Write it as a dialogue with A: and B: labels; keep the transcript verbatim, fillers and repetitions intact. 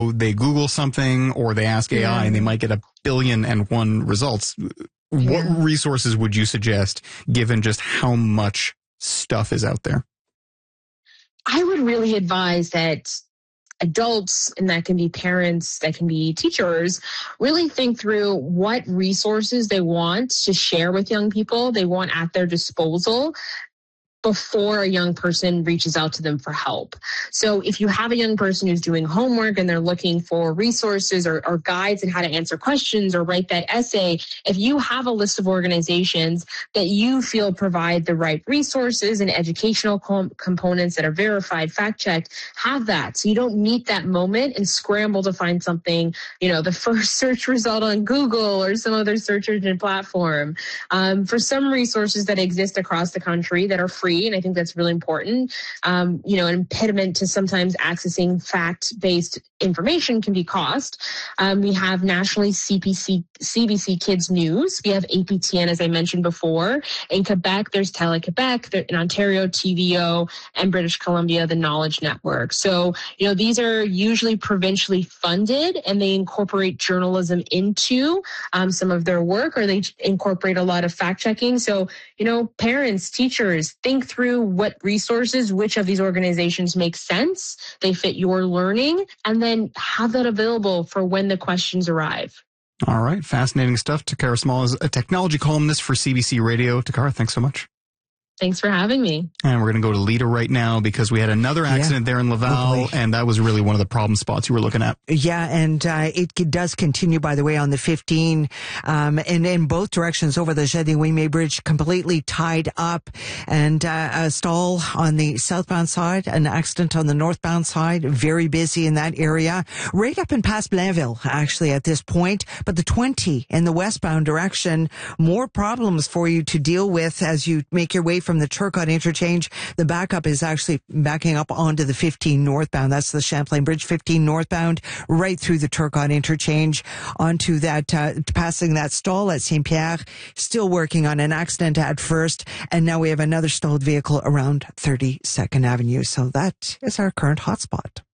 A: they Google something or they ask A I
B: Yeah.
A: and they might get a billion and one results. What
B: Yeah.
A: resources would you suggest given just how much stuff is out there?
B: I would really advise that adults, and that can be parents, that can be teachers, really think through what resources they want to share with young people, they want at their disposal before a young person reaches out to them for help. So if you have a young person who's doing homework and they're looking for resources or, or guides on how to answer questions or write that essay, if you have a list of organizations that you feel provide the right resources and educational com- components that are verified, fact-checked, have that. So you don't meet that moment and scramble to find something, you know, the first search result on Google or some other search engine platform. Um, for some resources that exist across the country that are free, and I think that's really important. Um, you know, an impediment to sometimes accessing fact-based information can be cost. Um, we have nationally C P C, C B C Kids News. We have A P T N, as I mentioned before. In Quebec, there's Tele-Quebec. In Ontario, T V O, and British Columbia, the Knowledge Network. So, you know, these are usually provincially funded, and they incorporate journalism into um, some of their work, or they incorporate a lot of fact-checking. So, you know, parents, teachers, think through what resources, which of these organizations make sense, they fit your learning, and then have that available for when the questions arrive.
A: All right. Fascinating stuff. Takara Small is a technology columnist for C B C Radio. Takara, thanks so much.
B: Thanks for having me.
A: And we're going to go to Lita right now because we had another accident yeah. there in Laval, oh and that was really one of the problem spots you were looking at.
C: Yeah, and uh, it does continue, by the way, on the fifteen, um, and in both directions over the Jardin-Ouimet Bridge, completely tied up, and uh, a stall on the southbound side, an accident on the northbound side, very busy in that area, right up and past Blainville, actually, at this point, but the twenty in the westbound direction, more problems for you to deal with as you make your way from From the Turcotte interchange. The backup is actually backing up onto the fifteen northbound. That's the Champlain Bridge fifteen northbound, right through the Turcotte interchange, onto that, uh, passing that stall at Saint-Pierre. Still working on an accident at first, and now we have another stalled vehicle around thirty-second Avenue. So that is our current hotspot.